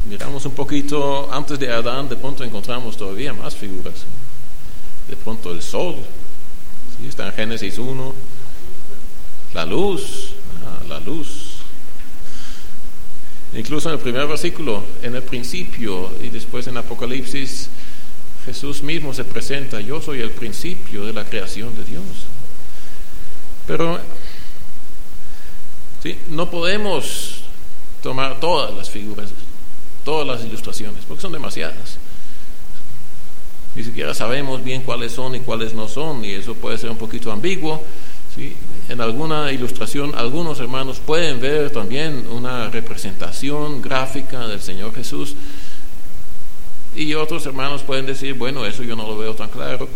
miramos un poquito antes de Adán, de pronto encontramos todavía más figuras. De pronto el sol, ¿sí? Está en Génesis 1. La luz, la luz. Incluso en el primer versículo, en el principio, y después en Apocalipsis, Jesús mismo se presenta: yo soy el principio de la creación de Dios. Pero ¿sí? No podemos tomar todas las figuras, todas las ilustraciones, porque son demasiadas. Ni siquiera sabemos bien cuáles son y cuáles no son, y eso puede ser un poquito ambiguo, ¿sí? En alguna ilustración, algunos hermanos pueden ver también una representación gráfica del Señor Jesús, y otros hermanos pueden decir: bueno, eso yo no lo veo tan claro.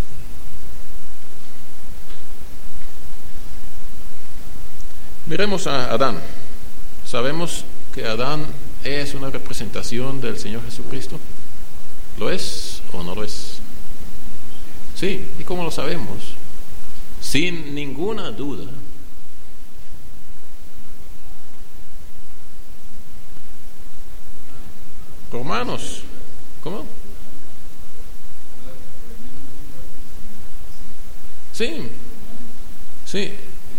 Miremos a Adán. ¿Sabemos que Adán es una representación del Señor Jesucristo? ¿Lo es o no lo es? Sí. ¿Y cómo lo sabemos? Sin ninguna duda. Romanos. ¿Cómo? Sí. Sí.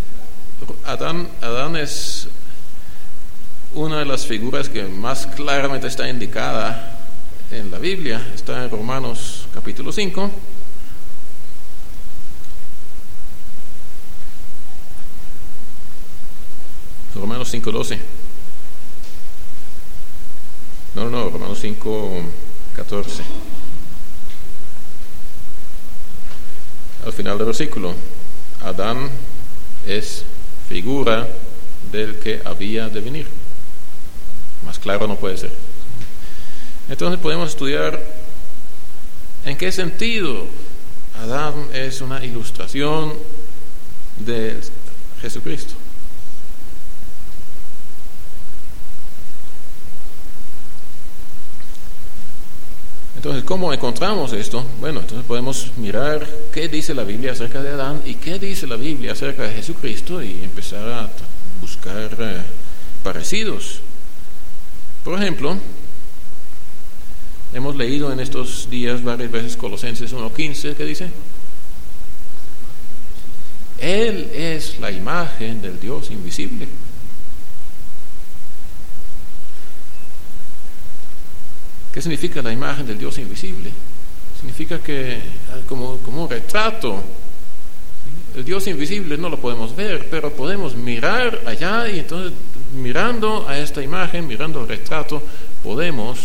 Adán es una de las figuras que más claramente está indicada en la Biblia. Está en Romanos capítulo 5. Romanos 5:12. No, Romanos 5:14. Al final del versículo, Adán es figura del que había de venir. Más claro no puede ser. Entonces podemos estudiar en qué sentido Adán es una ilustración de Jesucristo. Entonces, ¿cómo encontramos esto? Bueno, entonces podemos mirar qué dice la Biblia acerca de Adán y qué dice la Biblia acerca de Jesucristo y empezar a buscar parecidos. Por ejemplo, hemos leído en estos días varias veces Colosenses 1:15, ¿qué dice? Él es la imagen del Dios invisible. ¿Qué significa la imagen del Dios invisible? Significa que como un retrato. El Dios invisible no lo podemos ver, pero podemos mirar allá, y entonces mirando a esta imagen, mirando al retrato, podemos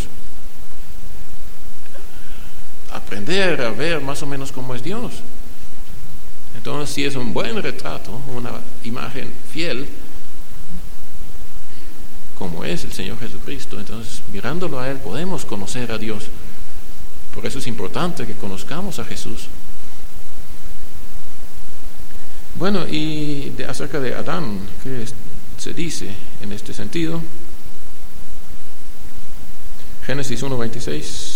aprender a ver más o menos cómo es Dios. Entonces, si es un buen retrato, una imagen fiel, como es el Señor Jesucristo, entonces mirándolo a Él podemos conocer a Dios. Por eso es importante que conozcamos a Jesús. Bueno, y acerca de Adán, ¿qué se dice en este sentido? Génesis 1:26.